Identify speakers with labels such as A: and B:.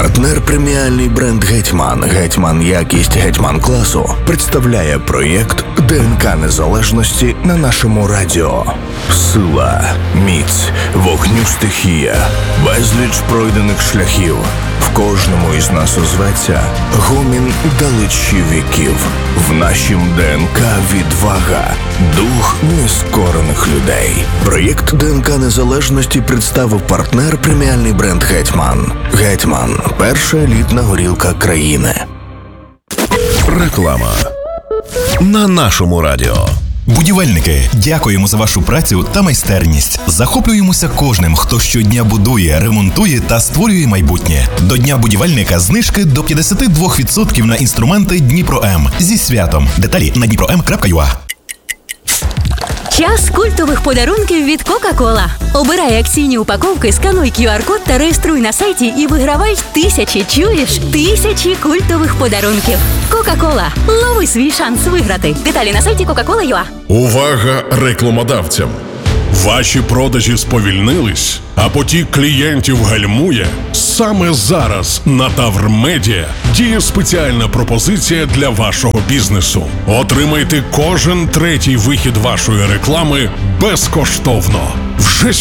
A: Партнер преміальний бренд «Гетьман». «Гетьман» якість «Гетьман» класу представляє проєкт ДНК Незалежності на нашому радіо. Сила, міць, вогню стихія, безліч пройдених шляхів. В кожному із нас озветься гомін далечі віків. В нашім ДНК відвага, дух нескорених людей. Проєкт ДНК Незалежності представив партнер преміальний бренд «Гетьман». «Гетьман» – перша елітна горілка країни.
B: Реклама на нашому радіо.
C: Будівельники, дякуємо за вашу працю та майстерність. Захоплюємося кожним, хто щодня будує, ремонтує та створює майбутнє. До Дня будівельника знижки до 52% на інструменти Дніпро-М. Зі святом. Деталі на dniprom.ua.
D: Час культових подарунків від Кока-Кола. Обирай акційні упаковки, скануй QR-код та реєструй на сайті і вигравай тисячі культових подарунків. Кока-Кола. Лови свій шанс виграти. Деталі на сайті Coca-Cola.ua.
B: Увага рекламодавцям! Ваші продажі сповільнились, а потік клієнтів гальмує? Саме зараз на Тавр-Медіа діє спеціальна пропозиція для вашого бізнесу. Отримайте кожен третій вихід вашої реклами безкоштовно. Вже